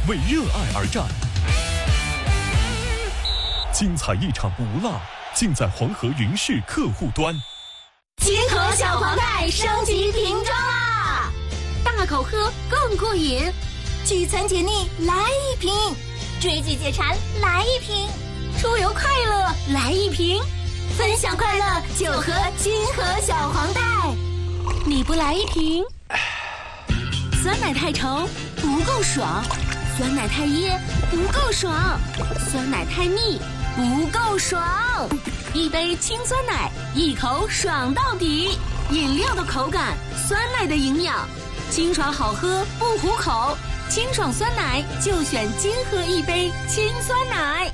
为热爱而战。精彩一场不落，尽在黄河云视客户端。 金河小黄袋升级瓶装啦！ 大口喝更过瘾， 聚餐解腻来一瓶，追剧解馋来一瓶， 出游快乐来一瓶， 分享快乐就喝金河小黄袋。 你不来一瓶，酸奶太稠不够爽，酸奶太噎不够爽，酸奶太腻不够爽。一杯清酸奶，一口爽到底。饮料的口感，酸奶的营养，清爽好喝不糊口，清爽酸奶就选金河一杯清酸奶。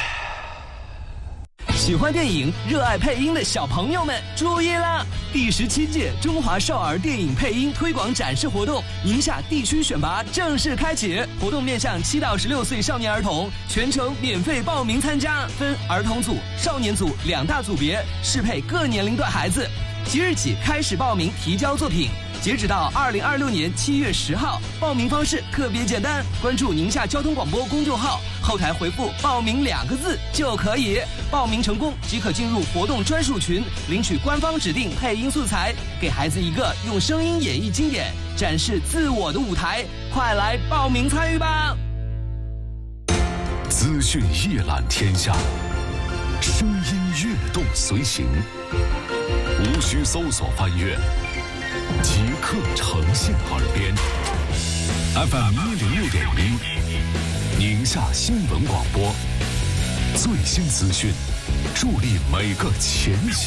喜欢电影、热爱配音的小朋友们注意啦！第17届中华少儿电影配音推广展示活动宁夏地区选拔正式开启，活动面向7到16岁少年儿童，全程免费报名参加，分儿童组、少年组2大组别，适配各年龄段孩子。即日起开始报名提交作品，截止到2026年7月10号。报名方式特别简单，关注宁夏交通广播公众号，后台回复报名2个字就可以。报名成功即可进入活动专属群，领取官方指定配音素材，给孩子一个用声音演绎经典、展示自我的舞台。快来报名参与吧！ 资讯一览天下，声音跃动随行，无需搜索翻阅，即刻呈现耳边。FM 106.1，宁夏新闻广播，最新资讯，助力每个前行。